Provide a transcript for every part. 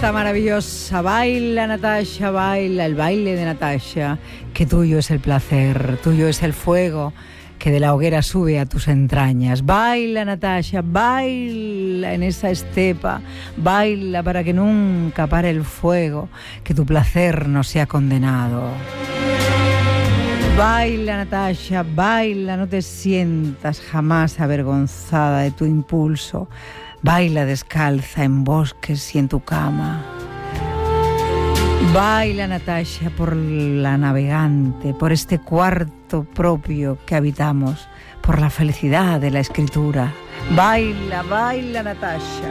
esta maravillosa. Baila, Natasha, baila, el baile de Natasha, que tuyo es el placer, tuyo es el fuego que de la hoguera sube a tus entrañas. Baila, Natasha, baila en esa estepa, baila para que nunca pare el fuego, que tu placer no sea condenado. Baila, Natasha, baila, no te sientas jamás avergonzada de tu impulso. Baila descalza en bosques y en tu cama. Baila, Natasha, por la navegante, por este cuarto propio que habitamos, por la felicidad de la escritura. Baila, baila, Natasha.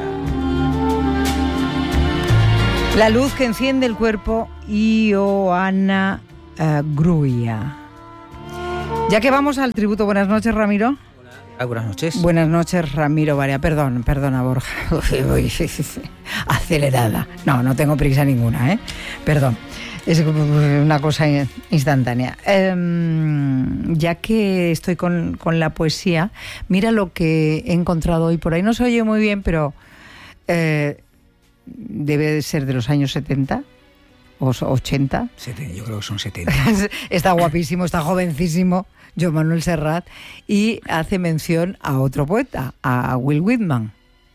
La luz que enciende el cuerpo, Ioana Gruia. Ya que vamos al tributo, buenas noches, Ramiro. Buenas noches. Buenas noches, Ramiro Varea. Perdona, Borja. Voy acelerada. No tengo prisa ninguna, ¿eh? Perdón. Es una cosa instantánea. Ya que estoy con la poesía, mira lo que he encontrado hoy por ahí. No se oye muy bien, pero debe de ser de los años 70 o 80. Yo creo que son 70. Está guapísimo, está jovencísimo, Joan Manuel Serrat, y hace mención a otro poeta, a Will Whitman.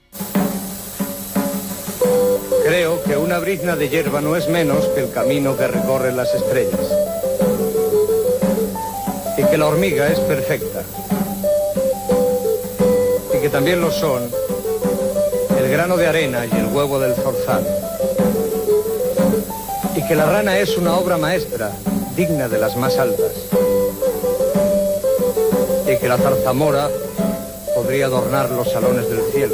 Creo que una brizna de hierba no es menos que el camino que recorren las estrellas. Y que la hormiga es perfecta. Y que también lo son el grano de arena y el huevo del zorzal. Y que la rana es una obra maestra, digna de las más altas. Y que la zarzamora podría adornar los salones del cielo.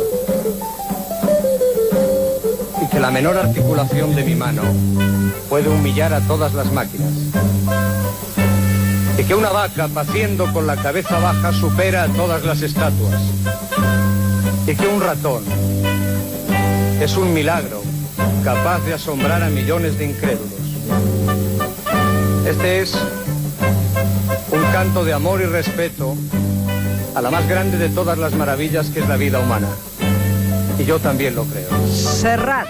Y que la menor articulación de mi mano puede humillar a todas las máquinas. Y que una vaca paciendo con la cabeza baja supera a todas las estatuas. Y que un ratón es un milagro capaz de asombrar a millones de incrédulos. Este es un canto de amor y respeto a la más grande de todas las maravillas que es la vida humana. Y yo también lo creo. Serrat.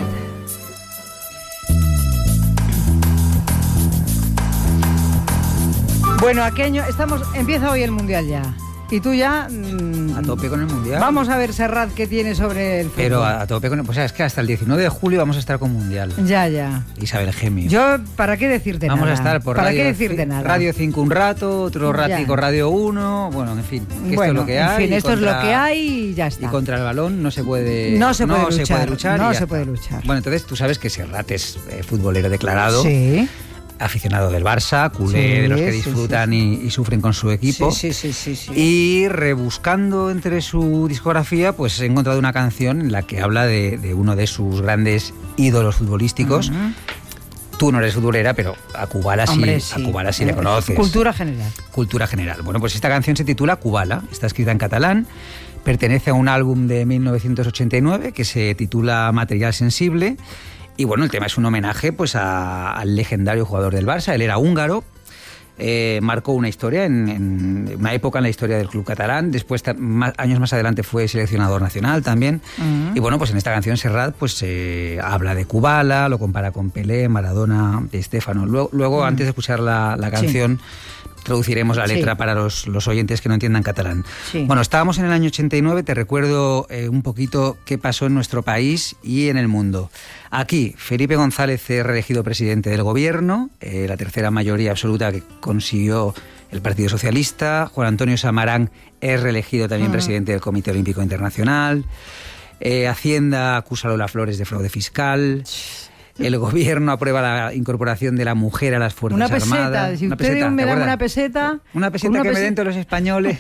Bueno, ¿a qué año estamos? Empieza hoy el Mundial ya. Y tú ya... A tope con el Mundial. Vamos a ver, Serrat, qué tiene sobre el fútbol. Pero a tope con el... Pues es que hasta el 19 de julio vamos a estar con Mundial. Ya. Isabel Gemio. Yo, ¿para qué decirte vamos nada? A estar por ¿Para Radio, qué decirte nada? Radio 5 un rato, otro ratico Radio 1. Bueno, en fin. Esto es lo que hay. En fin, esto contra, es lo que hay y ya está. Y contra el balón no se puede... No se puede luchar. No se puede luchar. Bueno, entonces tú sabes que Serrat es futbolero declarado. Sí. Aficionado del Barça, culé, de los que disfrutan y sufren con su equipo. Sí. Y rebuscando entre su discografía, pues he encontrado una canción en la que habla de uno de sus grandes ídolos futbolísticos. Tú no eres futbolera, pero a Kubala sí le conoces. Cultura general. Cultura general. Bueno, pues esta canción se titula Kubala, está escrita en catalán, pertenece a un álbum de 1989 que se titula Material Sensible. Y bueno, el tema es un homenaje pues al legendario jugador del Barça. Él era húngaro, marcó una historia en una época en la historia del club catalán. Después, años más adelante, fue seleccionador nacional también. Y bueno, pues en esta canción Serrat pues habla de Kubala, lo compara con Pelé, Maradona, Di Stéfano. Luego antes de escuchar la canción, traduciremos la letra para los oyentes que no entiendan catalán. Bueno, estábamos en el año 89, te recuerdo un poquito qué pasó en nuestro país y en el mundo. Aquí, Felipe González es reelegido presidente del gobierno, la tercera mayoría absoluta que consiguió el Partido Socialista. Juan Antonio Samarán es reelegido también presidente del Comité Olímpico Internacional. Hacienda acusa a Lola Flores de fraude fiscal. El gobierno aprueba la incorporación de la mujer a las Fuerzas Armadas. Si ustedes me dan una peseta... Una peseta que me den todos los españoles.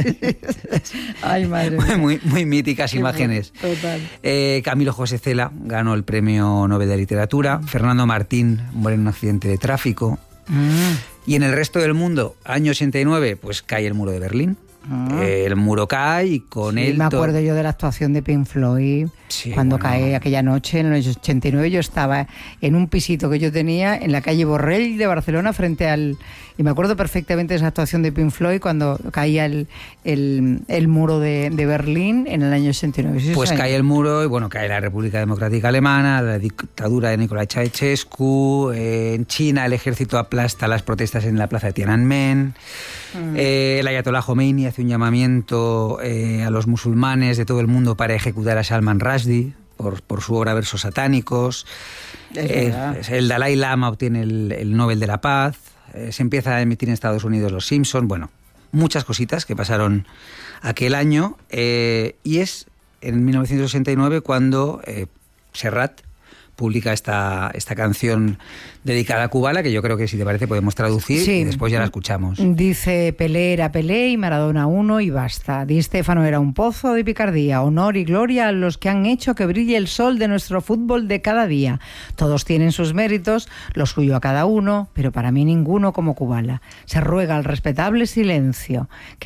Ay, madre mía. Muy míticas imágenes. Total. Camilo José Cela ganó el Premio Nobel de Literatura. Fernando Martín muere en un accidente de tráfico. Y en el resto del mundo, año 89, pues cae el muro de Berlín. El muro cae y con él... Me acuerdo yo de la actuación de Pink Floyd... Sí, cuando bueno. cae aquella noche, en el año 89, yo estaba en un pisito que yo tenía en la calle Borrell de Barcelona, frente al... Y me acuerdo perfectamente de esa actuación de Pink Floyd cuando caía el muro de Berlín en el año 89. ¿Sí Pues sabes? cae el muro y bueno, cae la República Democrática Alemana, la dictadura de Nicolae Ceausescu, en China el ejército aplasta las protestas en la plaza de Tiananmen, el ayatolá Khomeini hace un llamamiento a los musulmanes de todo el mundo para ejecutar a Salman Rushdie por su obra Versos Satánicos, el Dalai Lama obtiene el Nobel de la Paz, se empieza a emitir en Estados Unidos Los Simpson, bueno, muchas cositas que pasaron aquel año, y es en 1969 cuando Serrat publica esta canción dedicada a Kubala, que yo creo que si te parece podemos traducir y después ya la escuchamos. Dice: Pelé era Pelé y Maradona uno y basta. Di Stéfano era un pozo de picardía. Honor y gloria a los que han hecho que brille el sol de nuestro fútbol de cada día. Todos tienen sus méritos, lo suyo a cada uno, pero para mí ninguno como Kubala. Se ruega al respetable silencio.